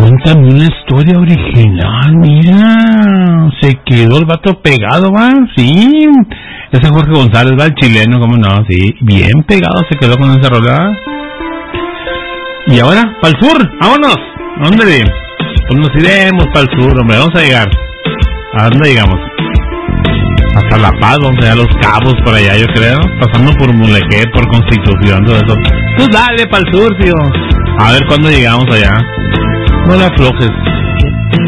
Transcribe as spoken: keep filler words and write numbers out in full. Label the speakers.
Speaker 1: Cuéntame una historia original, mira. Se quedó el vato pegado, va, sí. Ese Jorge González, va, el chileno, cómo no, sí. Bien pegado se quedó con esa rola. Y ahora, para el sur, vámonos. ¿Dónde? Pues nos iremos para el sur, hombre, vamos a llegar. ¿A dónde llegamos? Hasta La Paz, vamos allá a Los Cabos, por allá, yo creo. Pasando por Mulegé, por Constitución, todo eso. Pues dale para el sur, tío. A ver cuándo llegamos allá. No le aflojes.